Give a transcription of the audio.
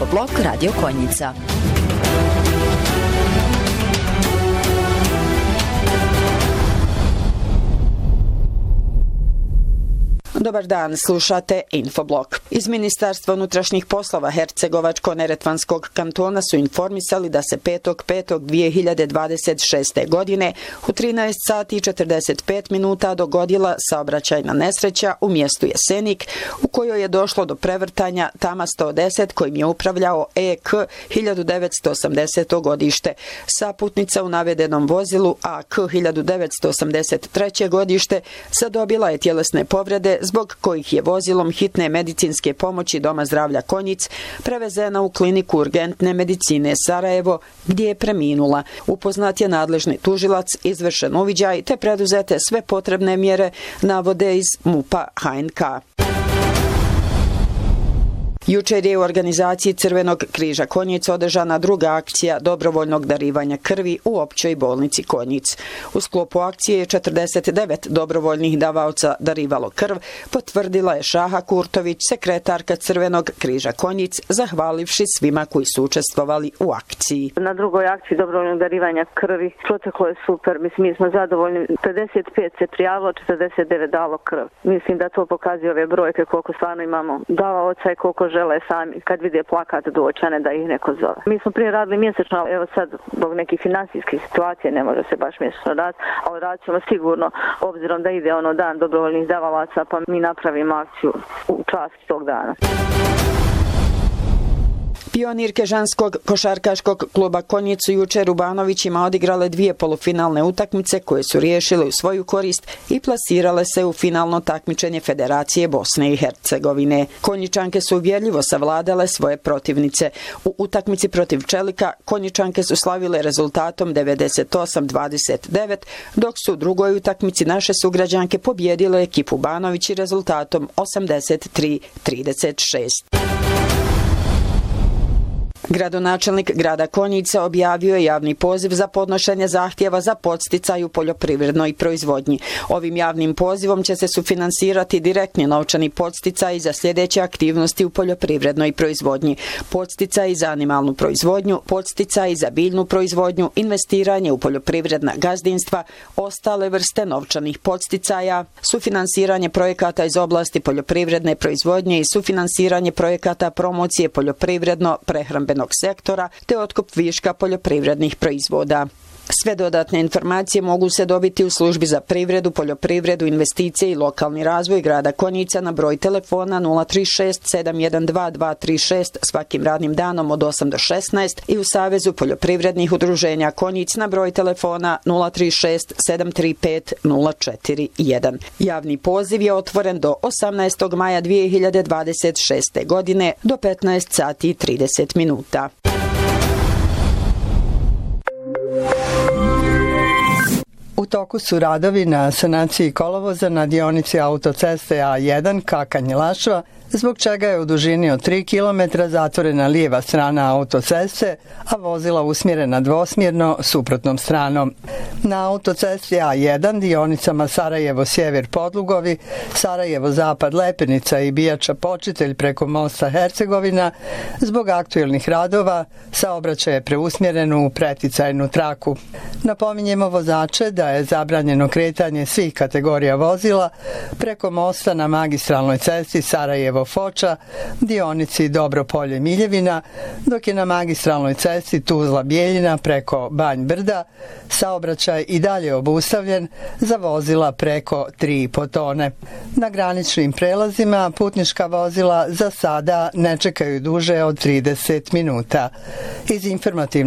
Infoblog Radio Konjica. Dobar dan, slušate Infoblog. Iz Ministarstva unutrašnjih poslova Hercegovačko-neretvanskog kantona su informisali da se 5.5.2026. godine u 13 sati i 45 minuta dogodila saobraćajna nesreća u mjestu Jesenik u kojoj je došlo do prevrtanja Tama 110 kojim je upravljao EK 1980. godište. Saputnica u navedenom vozilu AK 1983. godište zadobila je tjelesne povrede zbog kojih je vozilom hitne medicinske pomoći Doma zdravlja Konjic prevezena u kliniku urgentne medicine Sarajevo gdje je preminula. Upoznat je nadležni tužilac, izvršen uviđaj te preduzete sve potrebne mjere, navode iz MUP-a HNK. Jučer je u organizaciji Crvenog križa Konjic održana druga akcija dobrovoljnog darivanja krvi u općoj bolnici Konjic. U sklopu akcije je 49 dobrovoljnih davaoca darivalo krv, potvrdila je Šaha Kurtović, sekretarka Crvenog križa Konjic, zahvalivši svima koji su učestvovali u akciji. Na drugoj akciji dobrovoljnog darivanja krvi proteklo je super, mi smo zadovoljni. 55 se prijavilo, 49 dalo krv. Mislim da to pokazuje ove brojke koliko stvarno imamo davaoca i koliko žele sami kad vide plakat doći, a ne da ih neko zove. Mi smo prije radili mjesečno, evo sad zbog nekih financijskih situacija ne može se baš mjesečno raditi, ali radit ćemo sigurno obzirom da ide dan dobrovoljnih davalaca, pa mi napravimo akciju u čast tog dana. Pionirke ženskog košarkaškog kluba Konjic su jučer u Banovićima odigrale dvije polufinalne utakmice koje su riješile u svoju korist i plasirale se u finalno takmičenje Federacije Bosne i Hercegovine. Konjičanke su uvjerljivo savladale svoje protivnice. U utakmici protiv Čelika Konjičanke su slavile rezultatom 98-29, dok su u drugoj utakmici naše sugrađanke pobjedile ekipu Banovići rezultatom 83-36. Gradonačelnik grada Konjica objavio je javni poziv za podnošenje zahtjeva za podsticaj u poljoprivrednoj proizvodnji. Ovim javnim pozivom će se sufinansirati direktni novčani podsticaji za sljedeće aktivnosti u poljoprivrednoj proizvodnji: podsticaji za animalnu proizvodnju, podsticaji za biljnu proizvodnju, investiranje u poljoprivredna gazdinstva, ostale vrste novčanih podsticaja, sufinansiranje projekata iz oblasti poljoprivredne proizvodnje i sufinansiranje projekata promocije poljoprivredno-prehrambenog sektora te otkup viška poljoprivrednih proizvoda. Sve dodatne informacije mogu se dobiti u službi za privredu, poljoprivredu, investicije i lokalni razvoj grada Konjica na broj telefona 036 712 236 svakim radnim danom od 8 do 16 i u Savezu poljoprivrednih udruženja Konjic na broj telefona 036 735 041. Javni poziv je otvoren do 18. maja 2026. godine do 15 sati i 30 minuta. U toku su radovi na sanaciji kolovoza na dionici autoceste A1 Kakanj-Lašva, zbog čega je u dužini od 3 km zatvorena lijeva strana autoceste, a vozila usmjerena dvosmjerno suprotnom stranom. Na autocesti A1 dionicama Sarajevo-Sjever Podlugovi, Sarajevo-Zapad Lepenica i Bijača Počitelj preko mosta Hercegovina, zbog aktuelnih radova saobraćaj je preusmjeren u preticajnu traku. Napominjemo vozače da je zabranjeno kretanje svih kategorija vozila preko mosta na magistralnoj cesti Sarajevo-Foča, dionici Dobropolje-Miljevina, dok je na magistralnoj cesti Tuzla-Bijeljina preko Banj Brda saobraćaj i dalje obustavljen za vozila preko 3,5 tone. Na graničnim prelazima putnička vozila za sada ne čekaju duže od 30 minuta. Iz informativnog